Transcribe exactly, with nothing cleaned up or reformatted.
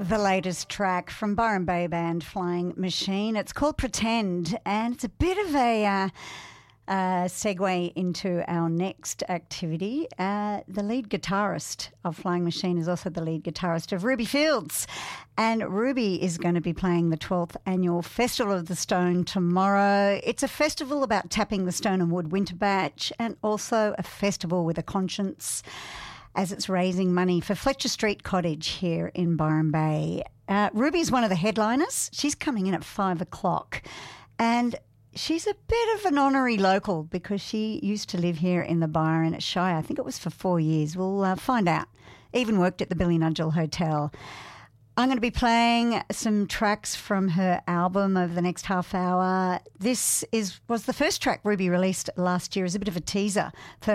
The latest track from Byron Bay band Flying Machine. It's called Pretend, and it's a bit of a uh, uh, segue into our next activity. Uh, the lead guitarist of Flying Machine is also the lead guitarist of Ruby Fields, and Ruby is going to be playing the twelfth annual Festival of the Stone tomorrow. It's a festival about tapping the stone and wood winter batch, and also a festival with a conscience, as it's raising money for Fletcher Street Cottage here in Byron Bay. Uh, Ruby's one of the headliners. She's coming in at five o'clock, and she's a bit of an honorary local because she used to live here in the Byron at Shire. I think it was for four years. We'll uh, find out. Even worked at the Billy Nudgell Hotel. I'm going to be playing some tracks from her album over the next half hour. This is was the first track Ruby released last year as a bit of a teaser for